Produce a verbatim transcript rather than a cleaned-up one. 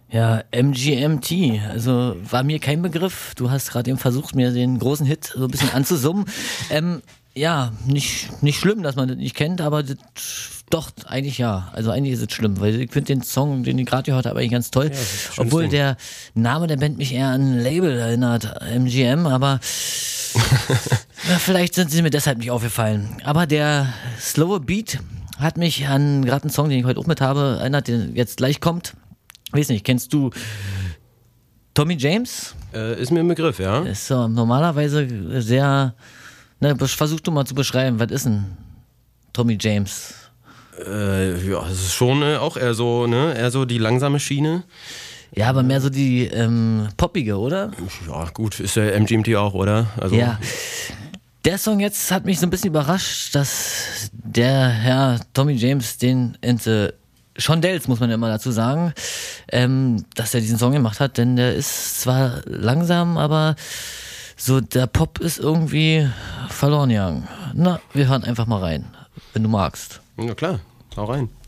Ja, M G M T, also war mir kein Begriff. Du hast gerade eben versucht, mir den großen Hit so ein bisschen anzusummen. ähm, ja, nicht, nicht schlimm, dass man das nicht kennt, aber das, doch, eigentlich ja. Also eigentlich ist es schlimm, weil ich finde den Song, den ich gerade gehört habe, eigentlich ganz toll. Ja, obwohl Ding. Der Name der Band mich eher an ein Label erinnert, M G M, aber ja, vielleicht sind sie mir deshalb nicht aufgefallen. Aber der slowe Beat hat mich an gerade einen Song, den ich heute auch mit habe, erinnert, der jetzt gleich kommt. Weiß nicht, kennst du Tommy James? Äh, ist mir ein Begriff, ja. Ist so normalerweise sehr, ne, versuch du mal zu beschreiben, was ist ein Tommy James? Äh, ja, es ist schon äh, auch eher so, ne, eher so die langsame Schiene. Ja, aber mehr so die ähm, poppige, oder? Ja, gut, ist der M G M T auch, oder? Also, ja. Der Song jetzt hat mich so ein bisschen überrascht, dass der Herr Tommy James den Ente Shondells, muss man ja immer dazu sagen, ähm, dass er diesen Song gemacht hat, denn der ist zwar langsam, aber so der Pop ist irgendwie verloren gegangen. Na, wir hören einfach mal rein, wenn du magst. Ja klar, hau rein.